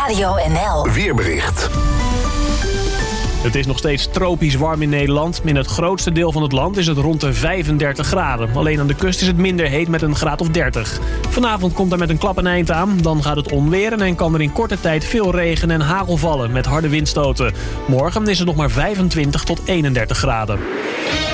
Radio NL. Weerbericht. Het is nog steeds tropisch warm in Nederland. In het grootste deel van het land is het rond de 35 graden. Alleen aan de kust is het minder heet met een graad of 30. Vanavond komt er met een klap een eind aan. Dan gaat het onweren en kan er in korte tijd veel regen en hagel vallen met harde windstoten. Morgen is het nog maar 25 tot 31 graden.